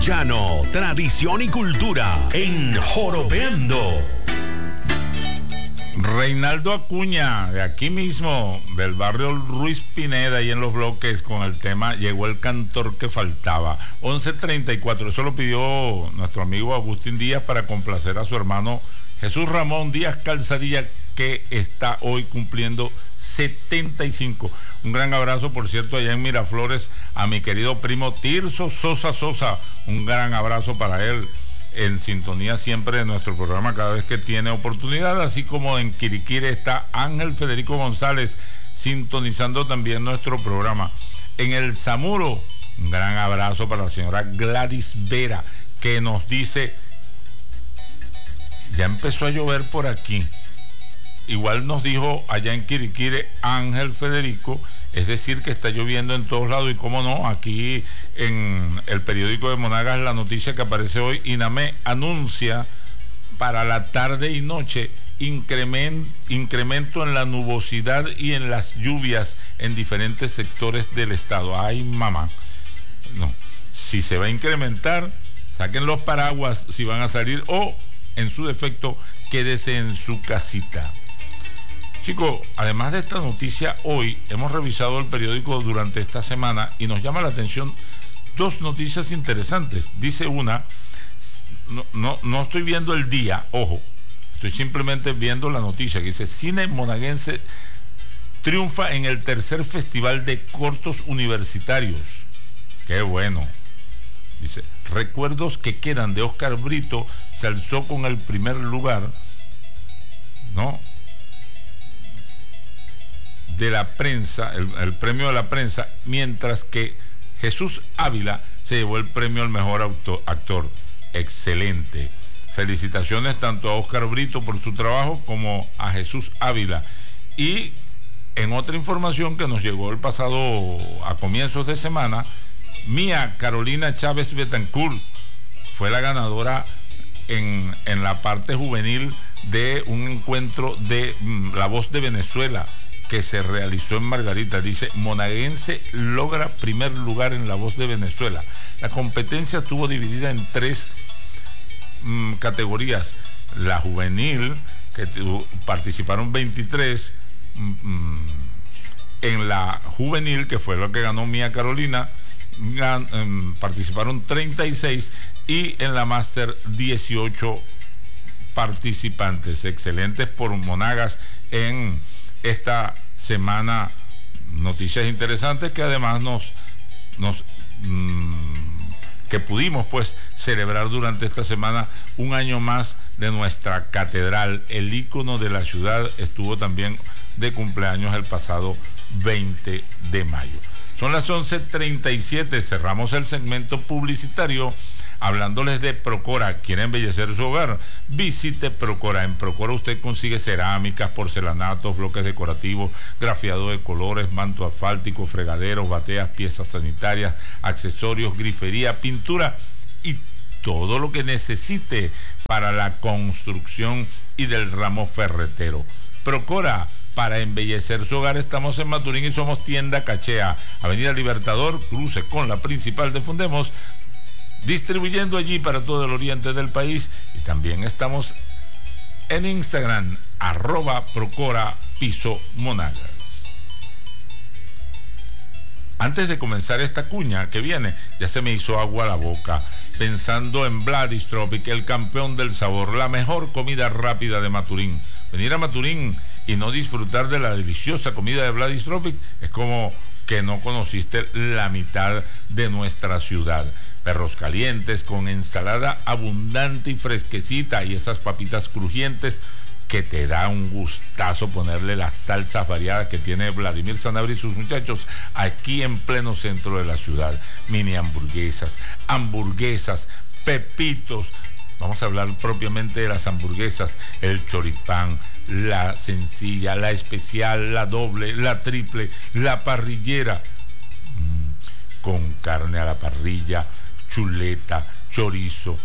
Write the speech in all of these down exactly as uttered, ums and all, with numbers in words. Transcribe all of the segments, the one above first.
llano, tradición y cultura en Jorobeando. Reinaldo Acuña, de aquí mismo, del barrio Ruiz Pineda, y en Los Bloques, con el tema Llegó el cantor que faltaba. once treinta y cuatro, eso lo pidió nuestro amigo Agustín Díaz para complacer a su hermano Jesús Ramón Díaz Calzadilla, que está hoy cumpliendo setenta y cinco. Un gran abrazo, por cierto, allá en Miraflores, a mi querido primo Tirso Sosa Sosa. Un gran abrazo para él, en sintonía siempre de nuestro programa cada vez que tiene oportunidad, así como en Quiriquire está Ángel Federico González, sintonizando también nuestro programa. En el Zamuro, un gran abrazo para la señora Gladys Vera, que nos dice: ya empezó a llover por aquí. Igual nos dijo allá en Quiriquire Ángel Federico, es decir, que está lloviendo en todos lados. Y cómo no, aquí en el periódico de Monagas, la noticia que aparece hoy: INAME anuncia para la tarde y noche incremento, incremento en la nubosidad y en las lluvias en diferentes sectores del estado. Ay, mamá, no, si se va a incrementar, saquen los paraguas si van a salir, o en su defecto, quédese en su casita. Chicos, además de esta noticia, hoy hemos revisado el periódico durante esta semana y nos llama la atención dos noticias interesantes. Dice una, no, no, no estoy viendo el día, ojo, estoy simplemente viendo la noticia, que dice: cine monaguense triunfa en el tercer festival de cortos universitarios. Qué bueno. Dice: Recuerdos que quedan, de Oscar Brito, se alzó con el primer lugar, ¿no?, de la prensa, el, el premio de la prensa, mientras que Jesús Ávila se llevó el premio al mejor auto, actor. Excelente. Felicitaciones tanto a Oscar Brito por su trabajo como a Jesús Ávila. Y en otra información que nos llegó el pasado, a comienzos de semana, Mía Carolina Chávez Betancourt fue la ganadora en, en la parte juvenil de un encuentro de mm, La Voz de Venezuela que se realizó en Margarita. Dice: monaguense logra primer lugar en La Voz de Venezuela. La competencia estuvo dividida en tres mm, categorías. La juvenil, que tu, participaron veintitrés, mm, en la juvenil, que fue lo que ganó Mía Carolina, gan, mm, participaron treinta y seis, y en la máster dieciocho participantes. Excelentes por Monagas en esta semana. Noticias interesantes que además nos, nos mmm, que pudimos pues celebrar durante esta semana un año más de nuestra catedral. El ícono de la ciudad estuvo también de cumpleaños el pasado veinte de mayo. Son las once treinta y siete, cerramos el segmento publicitario hablándoles de Procora. ¿Quiere embellecer su hogar? Visite Procora. En Procora usted consigue cerámicas, porcelanatos, bloques decorativos, grafiado de colores, manto asfáltico, fregaderos, bateas, piezas sanitarias, accesorios, grifería, pintura y todo lo que necesite para la construcción y del ramo ferretero. Procora, para embellecer su hogar. Estamos en Maturín y somos tienda Cachea, Avenida Libertador, cruce con la principal de Fundemos, distribuyendo allí para todo el oriente del país. Y también estamos en Instagram, arroba Procora Piso Monagas. Antes de comenzar esta cuña que viene, ya se me hizo agua a la boca, pensando en Vladis Tropic, el campeón del sabor, la mejor comida rápida de Maturín. Venir a Maturín y no disfrutar de la deliciosa comida de Vladis Tropic es como que no conociste la mitad de nuestra ciudad. Perros calientes con ensalada abundante y fresquecita, y esas papitas crujientes que te da un gustazo ponerle las salsas variadas que tiene Vladimir Sanabria y sus muchachos aquí en pleno centro de la ciudad. Mini hamburguesas, hamburguesas, pepitos. Vamos a hablar propiamente de las hamburguesas: el choripán, la sencilla, la especial, la doble, la triple, la parrillera, mm, con carne a la parrilla, chuleta, chorizo.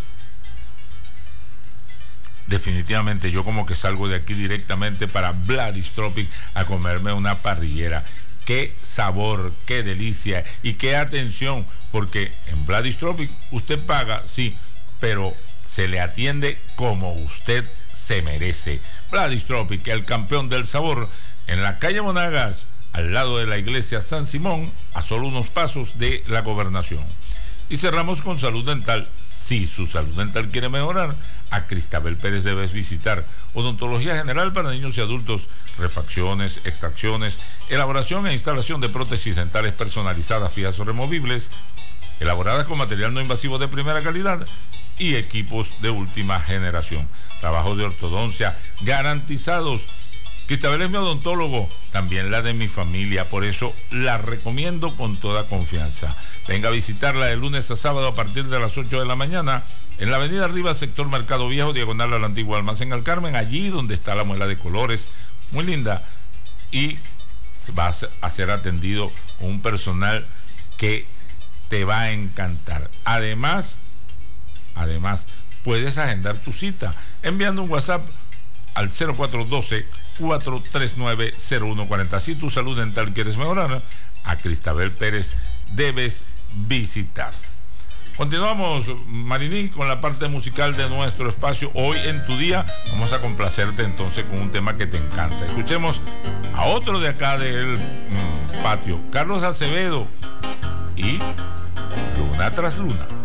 Definitivamente yo como que salgo de aquí directamente para Vladis Tropic a comerme una parrillera. qué sabor, qué delicia y qué atención, porque en Vladis Tropic usted paga, sí, pero se le atiende como usted se merece. Vladis Tropic, el campeón del sabor, en la calle Monagas, al lado de la iglesia San Simón, a solo unos pasos de la Gobernación. Y cerramos con Salud Dental. Si su salud dental quiere mejorar, a Cristabel Pérez debes visitar. Odontología general para niños y adultos, refacciones, extracciones, elaboración e instalación de prótesis dentales personalizadas, fijas o removibles, elaboradas con material no invasivo de primera calidad y equipos de última generación. Trabajos de ortodoncia garantizados. Cristabel es mi odontólogo, también la de mi familia, por eso la recomiendo con toda confianza. Venga a visitarla de lunes a sábado a partir de las ocho de la mañana en la avenida Arriba, sector Mercado Viejo, diagonal al antiguo almacén Al Carmen, allí donde está la muela de colores, muy linda, y vas a ser atendido con un personal que te va a encantar. Además, además, puedes agendar tu cita enviando un WhatsApp al cero cuatro uno dos, cuatro tres nueve, cero uno cuatro cero. Si tu salud dental quieres mejorar, a Cristabel Pérez debes visitar. Continuamos, Marinín, con la parte musical de nuestro espacio. Hoy en tu día vamos a complacerte entonces con un tema que te encanta. Escuchemos a otro de acá del mmm, patio, Carlos Acevedo y Luna tras Luna.